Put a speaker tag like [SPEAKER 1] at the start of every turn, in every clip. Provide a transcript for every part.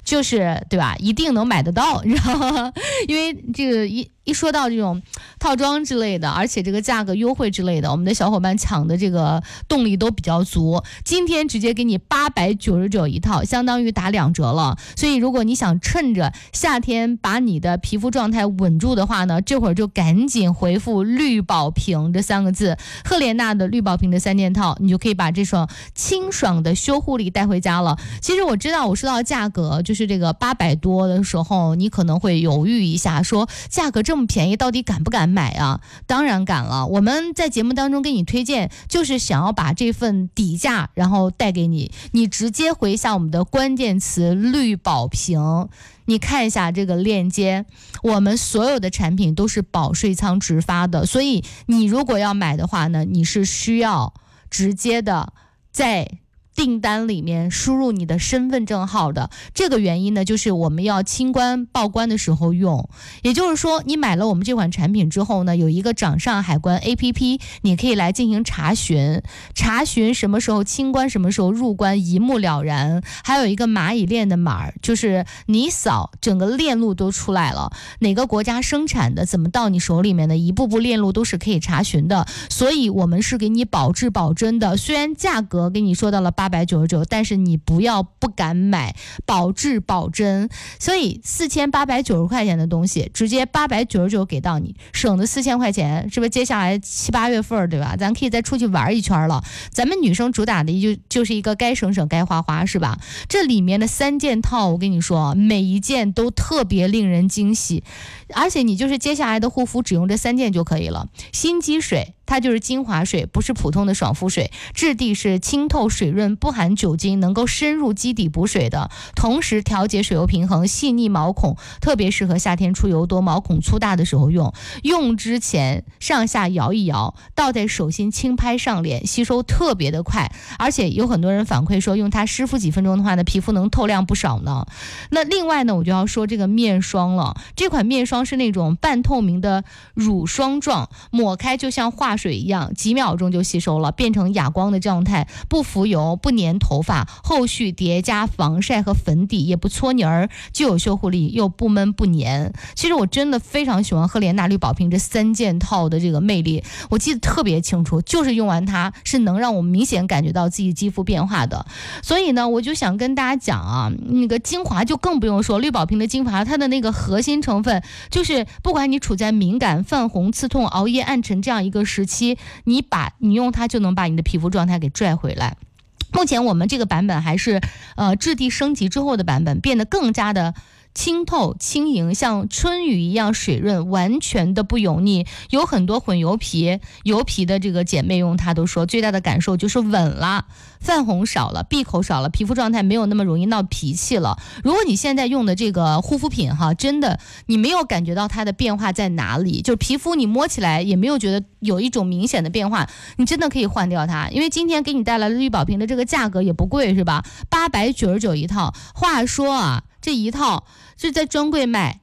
[SPEAKER 1] 就是对吧，一定能买得到，你知道吗？因为这个一说到这种套装之类的，而且这个价格优惠之类的，我们的小伙伴抢的这个动力都比较足。今天直接给你899一套，相当于打2折了。所以如果你想趁着夏天把你的皮肤状态稳住的话呢，这会儿就赶紧回复绿宝瓶这3个字，赫莲娜的绿宝瓶的3件套，你就可以把这双清爽的修护力带回家了。其实我知道我说到价格就是这个800多的时候，你可能会犹豫一下，说价格这么便宜到底敢不敢买啊？当然敢了，我们在节目当中给你推荐，就是想要把这份底价然后带给你，你直接回一下我们的关键词绿宝瓶，你看一下这个链接，我们所有的产品都是保税仓直发的，所以你如果要买的话呢，你是需要直接的在订单里面输入你的身份证号的。这个原因呢，就是我们要清关报关的时候用，也就是说你买了我们这款产品之后呢，有一个掌上海关 APP， 你可以来进行查询什么时候清关，什么时候入关，一目了然。还有一个蚂蚁链的码，就是你扫整个链路都出来了，哪个国家生产的，怎么到你手里面的，一步步链路都是可以查询的。所以我们是给你保质保真的，虽然价格给你说到了899，但是你不敢买，保质保真。所以4890块钱的东西直接899给到你，省的4000块钱，是不是接下来7、8月份对吧，咱可以再出去玩一圈了。咱们女生主打的就是一个该省省该花花，是吧？这里面的3件套我跟你说，每一件都特别令人惊喜，而且你就是接下来的护肤只用这3件就可以了。心肌水它就是精华水，不是普通的爽肤水，质地是清透水润，不含酒精，能够深入基底补水的，同时调节水油平衡，细腻毛孔，特别适合夏天出油多、毛孔粗大的时候用。用之前上下摇一摇，倒在手心轻拍上脸，吸收特别的快，而且有很多人反馈说用它湿敷几分钟的话呢，皮肤能透亮不少呢。那另外呢，我就要说这个面霜了，这款面霜是那种半透明的乳霜状，抹开就像化水一样，几秒钟就吸收了，变成哑光的状态，不浮油，不粘头发，后续叠加防晒和粉底也不搓泥儿，既有修护力又不闷不粘。其实我真的非常喜欢赫莲娜绿宝瓶这3件套的这个魅力，我记得特别清楚，就是用完它是能让我明显感觉到自己肌肤变化的。所以呢，我就想跟大家讲啊，那个精华就更不用说，绿宝瓶的精华它的那个核心成分就是不管你处在敏感、泛红、刺痛、熬夜、暗沉这样一个时期，你用它就能把你的皮肤状态给拽回来。目前我们这个版本还是质地升级之后的版本，变得更加的清透轻盈，像春雨一样水润，完全的不油腻。有很多混油皮的这个姐妹用它都说最大的感受就是稳了，泛红少了，闭口少了，皮肤状态没有那么容易闹脾气了。如果你现在用的这个护肤品哈，真的你没有感觉到它的变化在哪里，就是皮肤你摸起来也没有觉得有一种明显的变化，你真的可以换掉它。因为今天给你带来了绿宝瓶的这个价格也不贵，是吧？899一套。话说啊，这一套是在专柜卖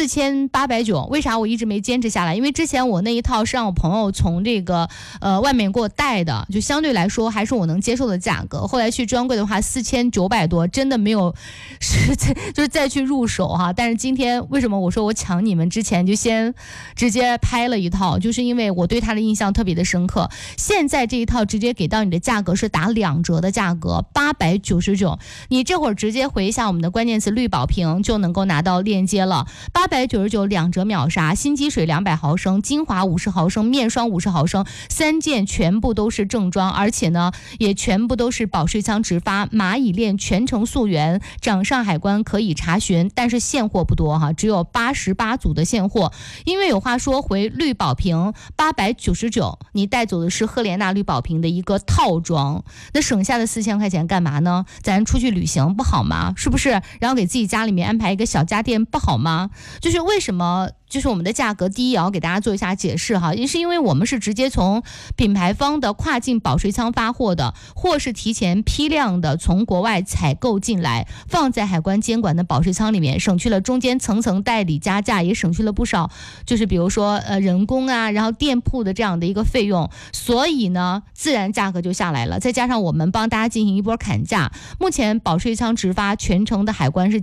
[SPEAKER 1] 4890，为啥我一直没坚持下来？因为之前我那一套是让我朋友从这个外面给我带的，就相对来说还是我能接受的价格。后来去专柜的话4900多，真的没有就是再去入手哈。但是今天为什么我说我抢你们之前就先直接拍了一套，就是因为我对它的印象特别的深刻。现在这一套直接给到你的价格是打2折的价格，899，你这会儿直接回一下我们的关键词绿宝瓶就能够拿到链接了。899 2折秒杀，心肌水200毫升，精华50毫升，面霜50毫升，3件全部都是正装，而且呢也全部都是保税仓直发，蚂蚁链全程溯源，掌上海关可以查询，但是现货不多哈，只有88组的现货。因为有话说回绿宝瓶899，你带走的是赫莲娜绿宝瓶的一个套装，那省下的4000块钱干嘛呢？咱出去旅行不好吗？是不是？然后给自己家里面安排一个小家电不好吗？就是为什么就是我们的价格第一也要给大家做一下解释哈，也是因为我们是直接从品牌方的跨境保税仓发货的，或是提前批量的从国外采购进来，放在海关监管的保税仓里面，省去了中间层层代理加价，也省去了不少就是比如说人工啊，然后店铺的这样的一个费用，所以呢自然价格就下来了。再加上我们帮大家进行一波砍价，目前保税仓直发全程的海关是